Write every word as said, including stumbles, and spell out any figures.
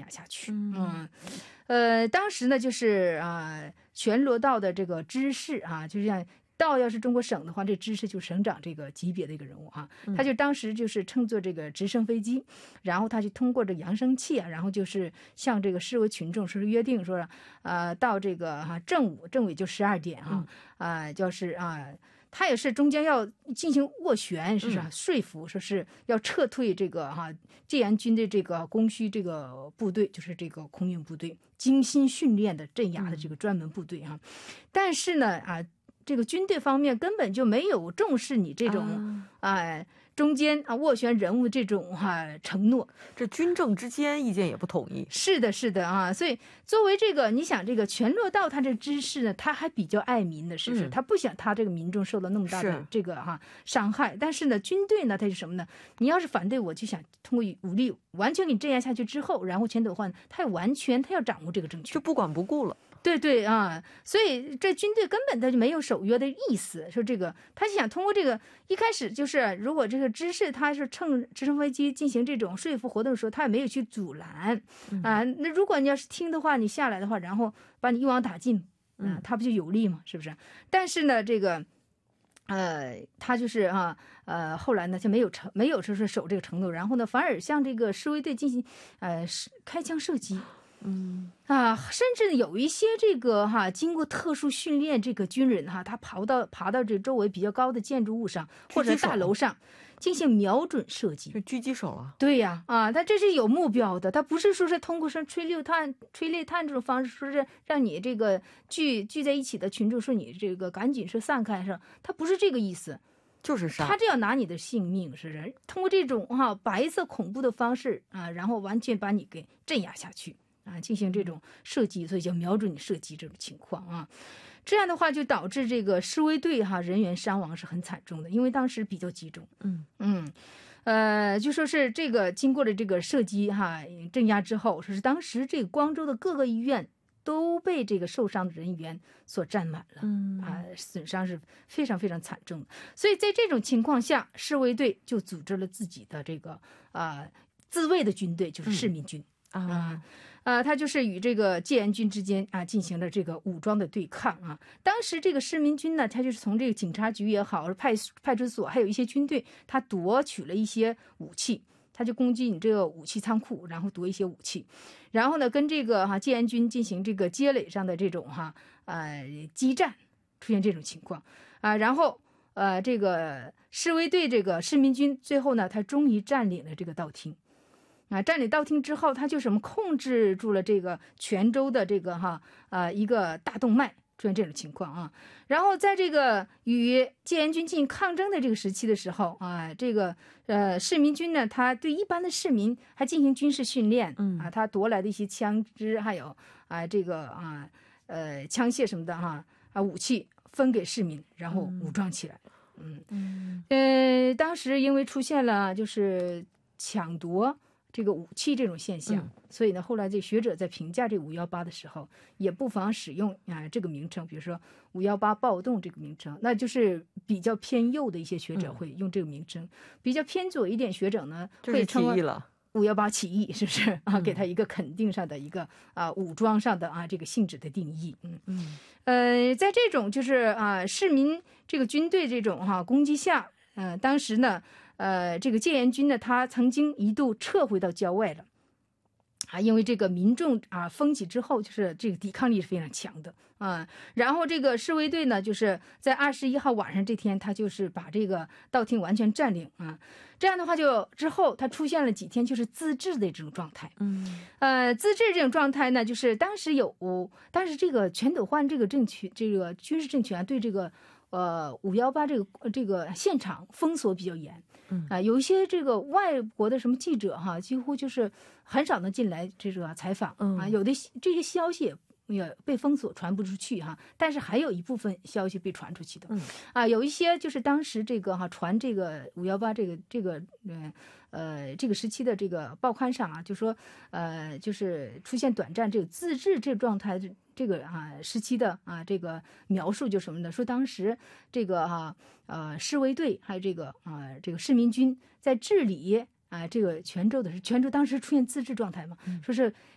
压下去。嗯，嗯呃，当时呢就是啊、呃，全罗道的这个知事啊，就像。道要是中国省的话，这知事就省长这个级别的一个人物哈，他就当时就是乘坐这个直升飞机，然后他就通过这扬声器啊，然后就是向这个示威群众说是约定说，呃，到这个哈、啊、正午正午就十二点啊，啊、呃，就是啊。他也是中间要进行斡旋，是吧？说服说是要撤退这个哈戒严军的这个供需这个部队，就是这个空运部队，精心训练的镇压的这个专门部队啊。但是呢啊，这个军队方面根本就没有重视你这种啊。哎中间啊，斡旋人物这种哈、啊、承诺， 这军政之间意见也不统一。 是的，是的啊，所以作为这个，你想这个全罗道他这知识呢，他还比较爱民的，是不是？嗯、他不想他这个民众受到那么大的这个哈、啊、伤害。但是呢，军队呢，他是什么呢？你要是反对我，就想通过武力完全给你镇压下去之后，然后全斗焕他要完全他要掌握这个政权， 就不管不顾了。 对对啊，所以这军队根本他就没有守约的意思。说这个，他就想通过这个，一开始就是如果这个知识他是乘直升飞机进行这种说服活动的时候，他也没有去阻拦、嗯、啊。那如果你要是听的话，你下来的话，然后把你一网打尽，啊、呃，他不就有利吗？是不是？但是呢，这个。呃，他就是啊，呃，后来呢，就没有承，没有说是守这个承诺，然后呢，反而向这个示威队进行呃开枪射击。嗯啊，甚至有一些这个哈、啊，经过特殊训练这个军人哈、啊，他爬到爬到这周围比较高的建筑物上或者大楼上进行瞄准射击， 就狙击手了。 对呀，啊，他这是有目标的，他不是说是通过说催泪弹、催泪弹这种方式，说是让你这个聚聚在一起的群众说你这个赶紧是散开是吧？他不是这个意思。 就是杀， 他这要拿你的性命，是不是？通过这种哈、啊、白色恐怖的方式啊，然后完全把你给镇压下去。啊，进行这种射击，所以叫瞄准你射击这种情况啊，这样的话就导致这个示威队哈、啊、人员伤亡是很惨重的，因为当时比较集中，嗯嗯，呃，就说是这个经过了这个射击哈、啊、镇压之后，说是当时这个光州的各个医院都被这个受伤的人员所占满了，嗯啊，损伤是非常非常惨重的，所以在这种情况下，示威队就组织了自己的这个啊、呃、自卫的军队，就是市民军。嗯啊，呃，他就是与这个戒严军之间啊进行了这个武装的对抗啊。当时这个市民军呢，他就是从这个警察局也好，派派出所，还有一些军队，他夺取了一些武器，他就攻击你这个武器仓库，然后夺一些武器，然后呢，跟这个哈、啊、戒严军进行这个街垒上的这种哈呃激战，出现这种情况啊，然后呃这个示威队这个市民军最后呢，他终于占领了这个道厅。啊，占领道厅之后，他就什么控制住了这个泉州的这个哈呃一个大动脉，出现这种情况啊。然后在这个与戒严军进行抗争的这个时期的时候啊，这个呃市民军呢，他对一般的市民还进行军事训练，嗯啊，他夺来的一些枪支，还有啊这个啊呃枪械什么的哈啊武器分给市民，然后武装起来。嗯嗯呃，当时因为出现了就是抢夺这个武器这种现象、嗯、所以呢后来这学者在评价这五一八的时候也不妨使用啊、呃、这个名称，比如说五一八暴动这个名称，那就是比较偏右的一些学者会用这个名称、嗯、比较偏左一点学者呢会称为五一八起义，是不是啊？给他一个肯定上的一个啊武装上的啊这个性质的定义。嗯嗯呃在这种就是啊市民这个军队这种哈、啊、攻击下，呃当时呢呃，这个戒严军呢，他曾经一度撤回到郊外了，啊，因为这个民众啊风起之后，就是这个抵抗力是非常强的啊。然后这个示威队呢，就是在二十一号晚上这天，他就是把这个道厅完全占领啊。这样的话就，就之后他出现了几天就是自治的这种状态。嗯，呃，自治这种状态呢，就是当时有，当时这个全斗焕这个政权，这个军事政权对这个。呃，五幺八这个这个现场封锁比较严，嗯啊、呃，有一些这个外国的什么记者哈，几乎就是很少能进来这个采访、嗯、啊，有的这些消息也被封锁传不出去哈，但是还有一部分消息被传出去的，嗯啊，有一些就是当时这个哈传这个五幺八这个这个呃呃这个时期的这个报刊上啊，就说呃就是出现短暂这个自治这个状态。这个啊时期的啊这个描述就什么呢？说当时这个哈、啊、呃示威队还有这个啊这个市民军在治理啊这个泉州的是泉州当时出现自治状态嘛，嗯、说是